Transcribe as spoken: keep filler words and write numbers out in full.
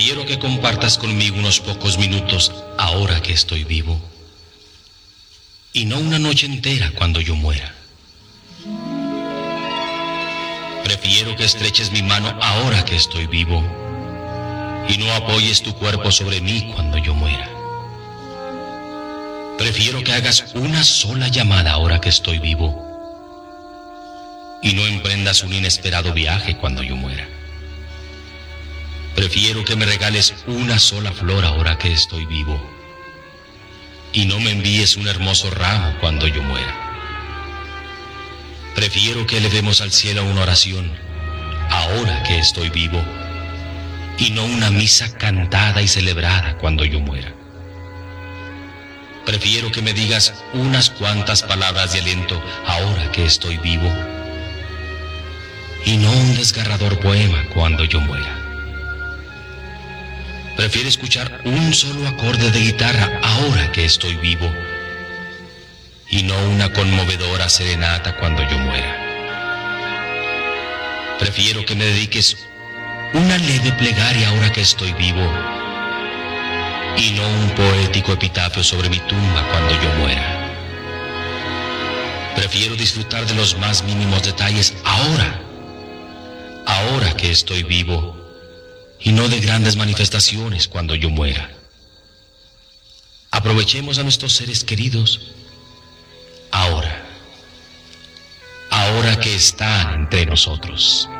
Prefiero que compartas conmigo unos pocos minutos ahora que estoy vivo, y no una noche entera cuando yo muera. Prefiero que estreches mi mano ahora que estoy vivo, y no apoyes tu cuerpo sobre mí cuando yo muera. Prefiero que hagas una sola llamada ahora que estoy vivo, y no emprendas un inesperado viaje cuando yo muera. Prefiero que me regales una sola flor ahora que estoy vivo, y no me envíes un hermoso ramo cuando yo muera. Prefiero que elevemos al cielo una oración ahora que estoy vivo, y no una misa cantada y celebrada cuando yo muera. Prefiero que me digas unas cuantas palabras de aliento ahora que estoy vivo, y no un desgarrador poema cuando yo muera. Prefiero escuchar un solo acorde de guitarra ahora que estoy vivo, y no una conmovedora serenata cuando yo muera. Prefiero que me dediques una leve plegaria ahora que estoy vivo, y no un poético epitafio sobre mi tumba cuando yo muera. Prefiero disfrutar de los más mínimos detalles ahora, ahora que estoy vivo, y no de grandes manifestaciones cuando yo muera. Aprovechemos a nuestros seres queridos ahora, ahora que están entre nosotros.